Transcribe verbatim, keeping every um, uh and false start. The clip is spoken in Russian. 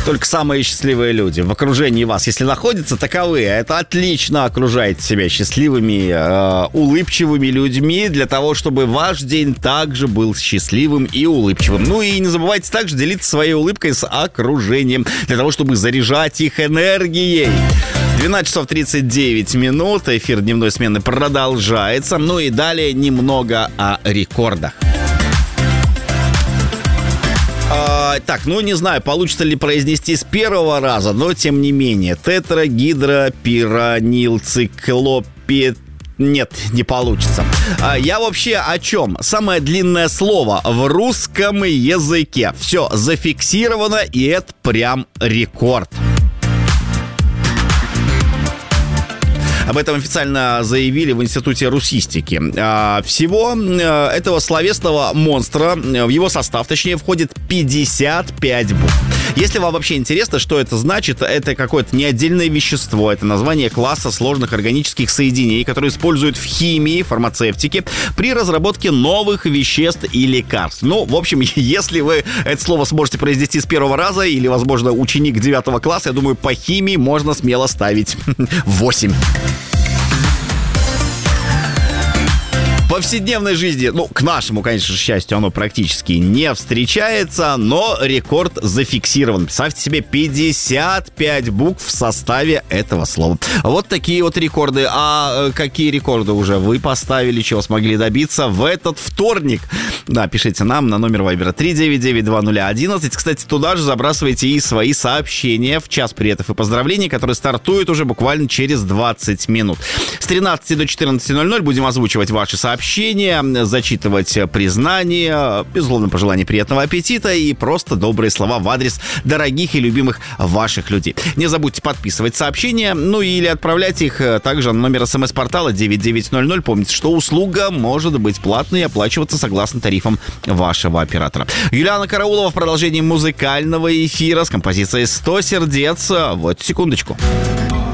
Только самые счастливые люди в окружении вас, если находятся таковые, это отлично окружает себя счастливыми, э, улыбчивыми людьми для того, чтобы ваш день также был счастливым и улыбчивым. Ну и не забывайте также делиться своей улыбкой с окружением для того, чтобы заряжать их энергией. двенадцать часов тридцать девять минут, эфир дневной смены продолжается. Ну и далее немного о рекордах. А, так, ну не знаю, получится ли произнести с первого раза, но тем не менее. Тетрагидропиранилциклопед... Нет, не получится. А, я вообще о чем? Самое длинное слово в русском языке. Все зафиксировано, и это прям рекорд. Об этом официально заявили в Институте русистики. Всего этого словесного монстра, в его состав, точнее, входит пятьдесят пять букв. Если вам вообще интересно, что это значит, это какое-то не отдельное вещество, это название класса сложных органических соединений, которые используют в химии, фармацевтике при разработке новых веществ и лекарств. Ну, в общем, если вы это слово сможете произнести с первого раза, или, возможно, ученик девятого класса, я думаю, по химии можно смело ставить восемь. В повседневной жизни, ну, к нашему, конечно, счастью, оно практически не встречается, но рекорд зафиксирован. Представьте себе, пятьдесят пять букв в составе этого слова. Вот такие вот рекорды. А какие рекорды уже вы поставили, чего смогли добиться в этот вторник? Да, пишите нам на номер Вайбера три девять девять два ноль один один. Кстати, туда же забрасывайте и свои сообщения в час приветов и поздравлений, который стартует уже буквально через двадцать минут. С тринадцати до четырнадцати ноль ноль будем озвучивать ваши сообщения, зачитывать признания, безусловно, пожелания приятного аппетита и просто добрые слова в адрес дорогих и любимых ваших людей. Не забудьте подписывать сообщения, ну или отправлять их также на номер смс-портала девять девять ноль ноль. Помните, что услуга может быть платной и оплачиваться согласно тарифам вашего оператора. Юлиана Караулова в продолжении музыкального эфира с композицией «сто сердец». Вот, секундочку.